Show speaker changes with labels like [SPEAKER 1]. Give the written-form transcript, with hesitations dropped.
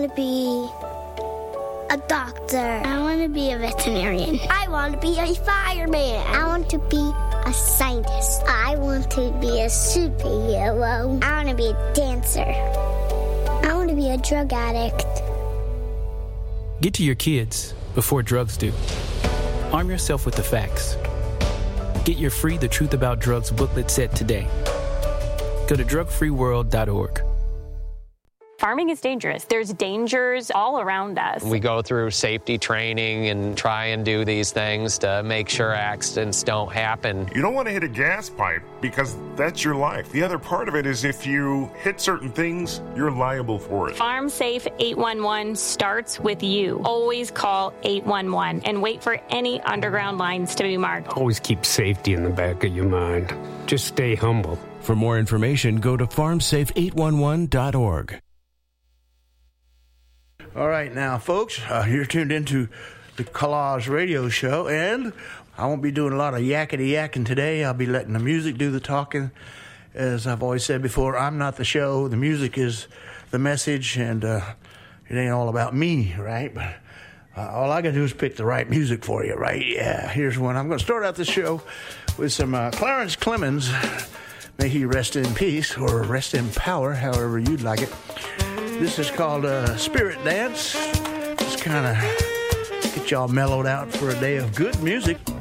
[SPEAKER 1] to be a doctor. I want to be a veterinarian. I want to be a fireman. I want to be a scientist. I want to be a superhero. I want to be a dancer. I want to be a drug addict.
[SPEAKER 2] Get to your kids before drugs do. Arm yourself with the facts. Get your free The Truth About Drugs booklet set today. Go to drugfreeworld.org.
[SPEAKER 3] Farming is dangerous. There's dangers all around us.
[SPEAKER 4] We go through safety training and try and do these things to make sure accidents don't happen.
[SPEAKER 5] You don't want to hit a gas pipe because that's your life. The other part of it is if you hit certain things, you're liable for it.
[SPEAKER 3] Farm Safe 811 starts with you. Always call 811 and wait for any underground lines to be marked.
[SPEAKER 6] Always keep safety in the back of your mind. Just stay humble.
[SPEAKER 7] For more information, go to farmsafe811.org.
[SPEAKER 8] All right, now, folks, you're tuned into the Collage Radio Show, and I won't be doing a lot of yakety-yakking today. I'll be letting the music do the talking. As I've always said before, I'm not the show. The music is the message, and it ain't all about me, right? But all I got to do is pick the right music for you, right? Yeah, here's one. I'm going to start out the show with some Clarence Clemons. May he rest in peace, or rest in power, however you'd like it. This is called Spirit Dance. Just kind of get y'all mellowed out for a day of good music.